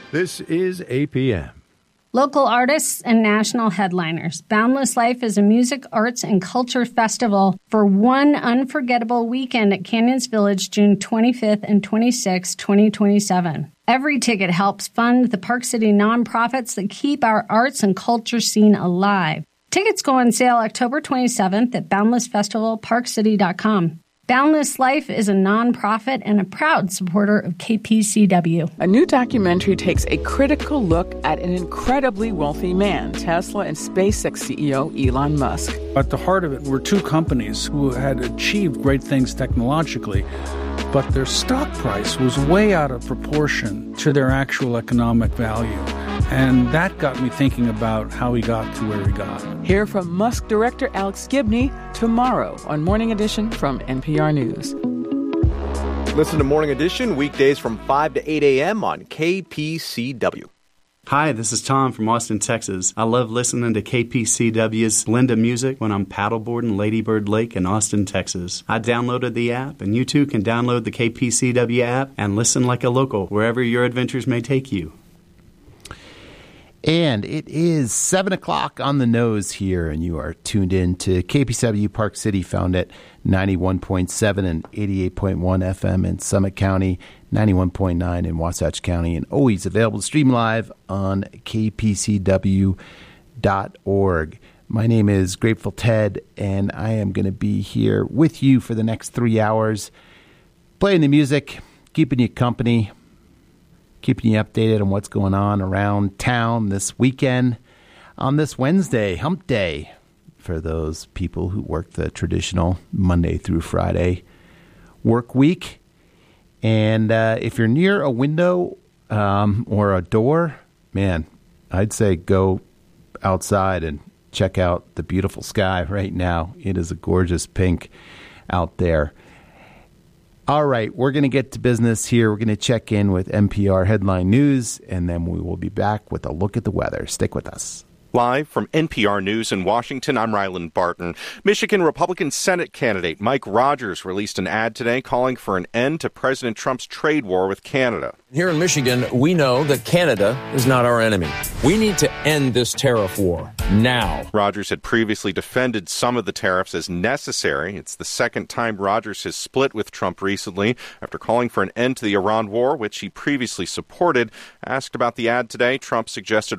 This is APM. Local artists and national headliners. Boundless Life is a music, arts, and culture festival for one unforgettable weekend at Canyons Village, June 25th and 26th, 2027. Every ticket helps fund the Park City nonprofits that keep our arts and culture scene alive. Tickets go on sale October 27th at boundlessfestivalparkcity.com. Boundless Life is a nonprofit and a proud supporter of KPCW. A new documentary takes a critical look at an incredibly wealthy man, Tesla and SpaceX CEO Elon Musk. At the heart of it were two companies who had achieved great things technologically, but their stock price was way out of proportion to their actual economic value. And that got me thinking about how he got to where he got. Hear from Musk director Alex Gibney tomorrow on Morning Edition from NPR News. Listen to Morning Edition weekdays from 5 to 8 a.m. on KPCW. Hi, this is Tom from Austin, Texas. I love listening to KPCW's Linda Music when I'm paddleboarding Ladybird Lake in Austin, Texas. I downloaded the app, and you too can download the KPCW app and listen like a local wherever your adventures may take you. And it is 7 o'clock on the nose here, and you are tuned in to KPCW Park City, found at 91.7 and 88.1 FM in Summit County, 91.9 in Wasatch County, and always available to stream live on kpcw.org. My name is Grateful Ted, and I am going to be here with you for the next 3 hours, playing the music, keeping you company, keeping you updated on what's going on around town this weekend on this Wednesday, hump day, for those people who work the traditional Monday through Friday work week. And if you're near a window or a door, man, I'd say go outside and check out the beautiful sky right now. It is a gorgeous pink out there. All right, we're going to get to business here. We're going to check in with NPR Headline News, and then we will be back with a look at the weather. Stick with us. Live from NPR News in Washington, I'm Ryland Barton. Michigan Republican Senate candidate Mike Rogers released an ad today calling for an end to President Trump's trade war with Canada. Here in Michigan, we know that Canada is not our enemy. We need to end this tariff war now. Rogers had previously defended some of the tariffs as necessary. It's the second time Rogers has split with Trump recently after calling for an end to the Iran war, which he previously supported. Asked about the ad today, Trump suggested